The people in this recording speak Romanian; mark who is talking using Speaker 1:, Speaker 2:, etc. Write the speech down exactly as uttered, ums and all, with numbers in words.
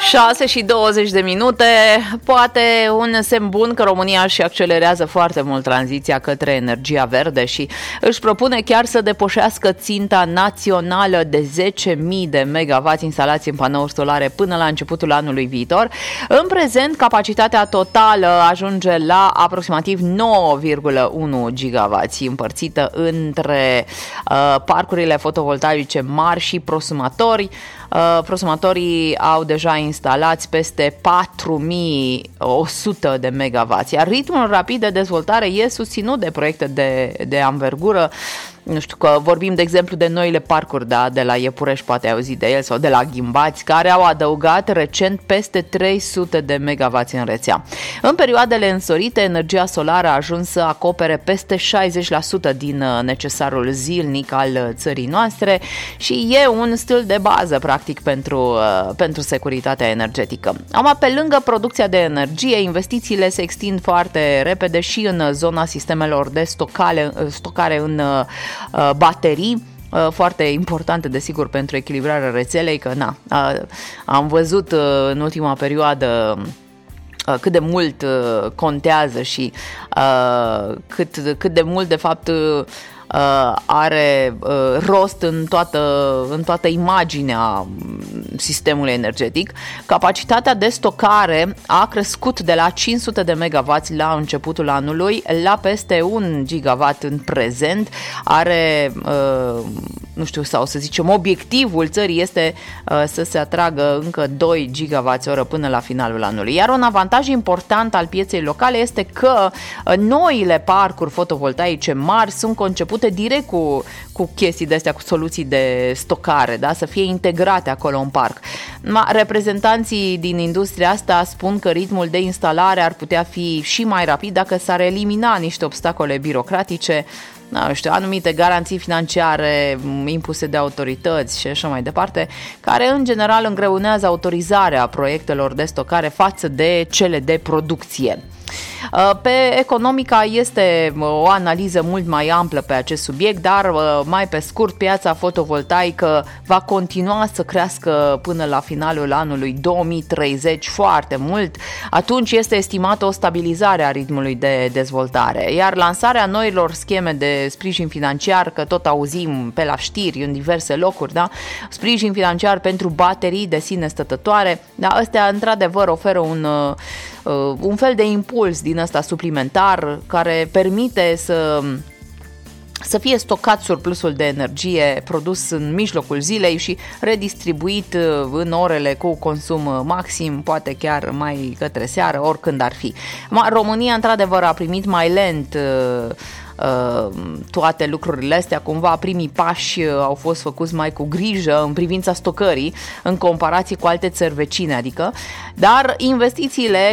Speaker 1: șase și douăzeci de minute, poate un semn bun că România își accelerează foarte mult tranziția către energia verde și își propune chiar să depășească ținta națională de zece mii de megawatts instalați în panouri solare până la începutul anului viitor. În prezent, capacitatea totală ajunge la aproximativ nouă virgulă unu gigawatts, împărțită între uh, parcurile fotovoltaice mari și prosumatori. Uh, prosumatorii au deja instalați peste patru mii o sută de megawatts, iar ritmul rapid de dezvoltare e susținut de proiecte de, de anvergură. Nu știu, că vorbim de exemplu de noile parcuri, da, de la Iepureș, poate ai auzit de el, sau de la Ghimbați, care au adăugat recent peste trei sute de megawatts în rețea. În perioadele însorite, energia solară a ajuns să acopere peste șaizeci la sută din necesarul zilnic al țării noastre și e un stil de bază, practic, pentru, pentru securitatea energetică. Acum, pe lângă producția de energie, investițiile se extind foarte repede și în zona sistemelor de stocare, stocare în baterii, foarte importante, desigur, pentru echilibrarea rețelei, că na, am văzut în ultima perioadă cât de mult contează și cât, cât de mult, de fapt, are rost în toată, în toată imaginea sistemului energetic. Capacitatea de stocare a crescut de la cinci sute de megawatts la începutul anului la peste un gigawatt în prezent. Are, nu știu, sau să zicem, obiectivul țării este să se atragă încă doi gigawatts oră până la finalul anului. Iar un avantaj important al pieței locale este că noile parcuri fotovoltaice mari sunt concepute direct cu, cu chestii de astea, cu soluții de stocare, da? Să fie integrate acolo în parc. Ma, reprezentanții din industria asta spun că ritmul de instalare ar putea fi și mai rapid dacă s-ar elimina niște obstacole birocratice, nu știu, anumite garanții financiare impuse de autorități și așa mai departe, care în general îngreunează autorizarea proiectelor de stocare față de cele de producție. Pe Economica este o analiză mult mai amplă pe acest subiect, dar mai pe scurt, piața fotovoltaică va continua să crească până la finalul anului două mii treizeci foarte mult. Atunci este estimată o stabilizare a ritmului de dezvoltare, iar lansarea noilor scheme de sprijin financiar, că tot auzim pe la știri în diverse locuri, da? Sprijin financiar pentru baterii de sine stătătoare, da? Astea într-adevăr oferă un un fel de impuls din ăsta suplimentar care permite să să fie stocat surplusul de energie produs în mijlocul zilei și redistribuit în orele cu consum maxim, poate chiar mai către seară, oricând ar fi. România, într-adevăr, a primit mai lent toate lucrurile astea, cumva primii pași au fost făcuți mai cu grijă în privința stocării în comparație cu alte țări vecine, adică, dar investițiile